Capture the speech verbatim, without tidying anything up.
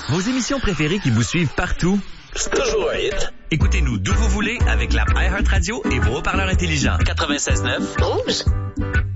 Vos émissions préférées qui vous suivent partout? C'est toujours un hit. Écoutez-nous d'où vous voulez avec l'app iHeartRadio et vos haut-parleurs intelligents. quatre-vingt-seize neuf. Rouge.